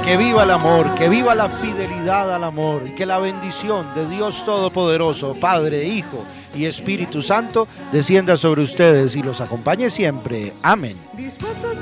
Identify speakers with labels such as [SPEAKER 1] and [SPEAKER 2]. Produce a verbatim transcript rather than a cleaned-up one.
[SPEAKER 1] Que viva el amor, que viva la fidelidad al amor y que la bendición de Dios Todopoderoso, Padre, Hijo y Espíritu Santo descienda sobre ustedes y los acompañe siempre. Amén.